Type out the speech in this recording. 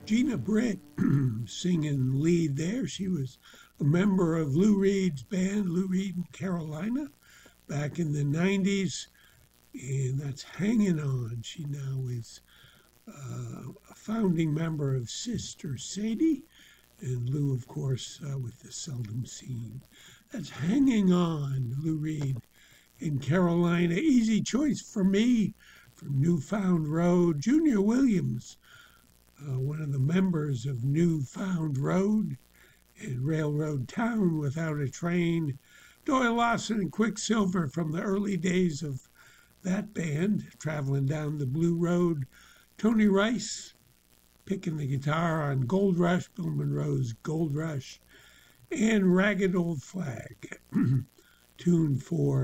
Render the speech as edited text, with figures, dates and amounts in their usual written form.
Gina Britt singing lead there. She was a member of Lou Reed's band, Lou Reed and Carolina, back in the 90s, and that's Hanging On. She now is a founding member of Sister Sadie, and Lou, of course, with the Seldom Scene. That's Hanging On, Lou Reed in Carolina. Easy choice for me from New Found Road. Junior Williams, one of the members of New Found Road and Railroad Town Without a Train. Doyle Lawson and Quicksilver from the early days of that band, traveling down the Blue Road. Tony Rice picking the guitar on Gold Rush, Bill Monroe's Gold Rush, and Ragged Old Flag, tuned for